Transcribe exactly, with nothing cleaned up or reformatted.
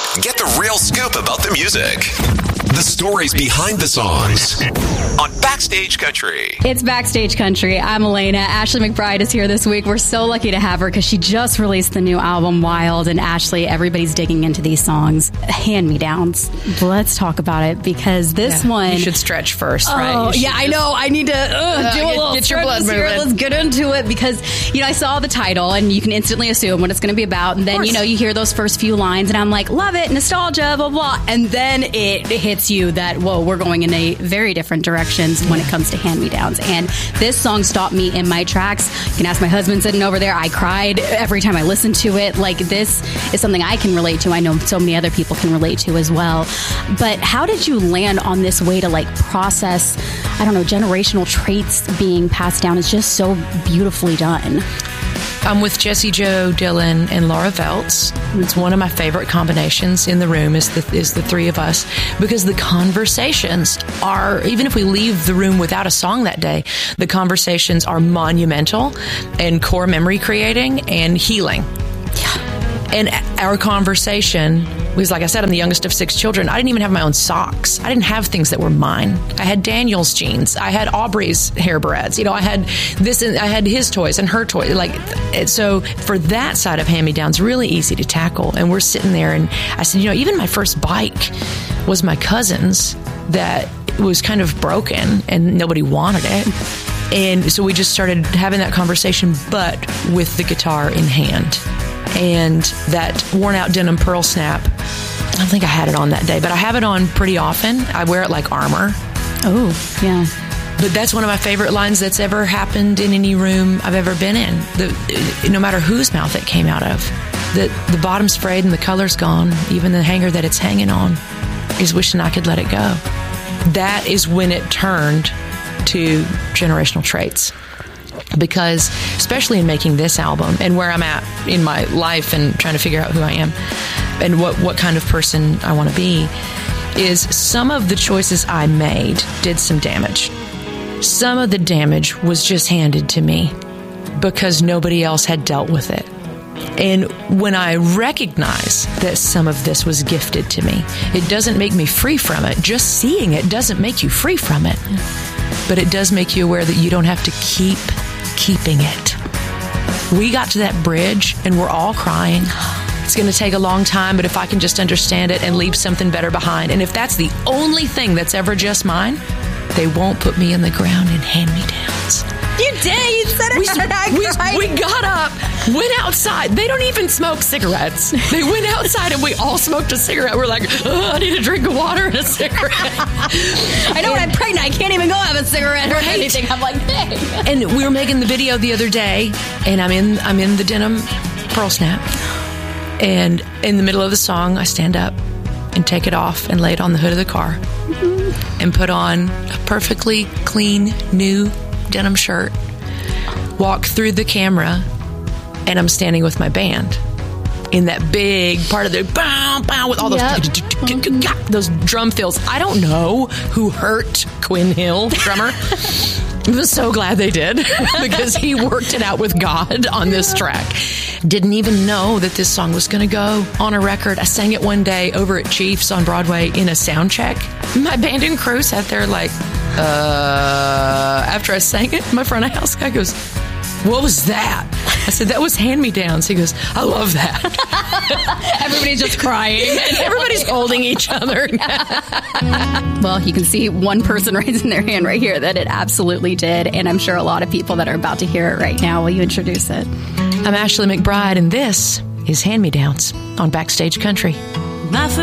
Get the real scoop about the music. The stories behind the songs on Backstage Country. It's Backstage Country. I'm Elena. Ashley McBryde is here this week. We're so lucky to have her because she just released the new album, Wild. And Ashley, everybody's digging into these songs. Hand-me-downs. Let's talk about it because this yeah, one... You should stretch first, oh, right? Oh, yeah, I know. I need to uh, uh, do a get, little get your blood moving. Let's get into it because, you know, I saw the title and you can instantly assume what it's going to be about. And then, you know, you hear those first few lines and I'm like, love it, nostalgia, blah, blah. And then it hits you that, whoa, we're going in a very different directions when it comes to hand-me-downs. And this song stopped me in my tracks. You can ask my husband sitting over there. I cried every time I listened to it. Like, this is something I can relate to. I know so many other people can relate to as well. But how did you land on this way to, like, process, I don't know, generational traits being passed down? It's just so beautifully done. I'm with Jessie Jo Dillon and Laura Veltz. It's one of my favorite combinations in the room is the, is the three of us because the conversations are, even if we leave the room without a song that day, the conversations are monumental and core memory creating and healing. Yeah. And our conversation was, like I said, I'm the youngest of six children. I didn't even have my own socks. I didn't have things that were mine. I had Daniel's jeans. I had Aubrey's hair barrettes. You know, I had this and I had his toys and her toys. Like, so for that side of hand-me-downs, really easy to tackle. And we're sitting there and I said, you know, even my first bike was my cousin's that was kind of broken and nobody wanted it. And so we just started having that conversation, but with the guitar in hand. And that worn-out denim pearl snap, I don't think I had it on that day, but I have it on pretty often. I wear it like armor. Oh, yeah. But that's one of my favorite lines that's ever happened in any room I've ever been in. The, no matter whose mouth it came out of. The, the bottom's frayed and the color's gone. Even the hanger that it's hanging on is wishing I could let it go. That is when it turned to generational traits. Because, especially in making this album and where I'm at in my life and trying to figure out who I am and what, what kind of person I want to be, is some of the choices I made did some damage. Some of the damage was just handed to me because nobody else had dealt with it. And when I recognize that some of this was gifted to me, it doesn't make me free from it. Just seeing it doesn't make you free from it. But it does make you aware that you don't have to keep keeping it. We got to that bridge and we're all crying. It's going to take a long time, but if I can just understand it and leave something better behind, and if that's the only thing that's ever just mine, they won't put me in the ground in hand-me-downs. You did. You said it. We, we, we got up, went outside. They don't even smoke cigarettes. They went outside and we all smoked a cigarette. We're like, oh, I need a drink of water and a cigarette. I know when I'm pregnant, I can't even go have a cigarette or right. anything. I'm like, hey. And we were making the video the other day, and I'm in I'm in the denim pearl snap. And in the middle of the song, I stand up and take it off and lay it on the hood of the car mm-hmm. and put on a perfectly clean, new denim shirt, walk through the camera, and I'm standing with my band in that big part of the bow, bow, with all those yep. mm-hmm. those drum fills. I don't know who hurt Quinn Hill, drummer. I was so glad they did because he worked it out with God on this track. Didn't even know that this song was going to go on a record. I sang it one day over at Chiefs on Broadway in a sound check. My band and crew sat there like, uh, after I sang it, my front of house guy goes, what was that? I said, that was hand-me-downs. He goes, I love that. Everybody's just crying. And everybody's holding each other. Well, you can see one person raising their hand right here that it absolutely did. And I'm sure a lot of people that are about to hear it right now. Will you introduce it? I'm Ashley McBryde, and this is Hand-Me-Downs on Backstage Country.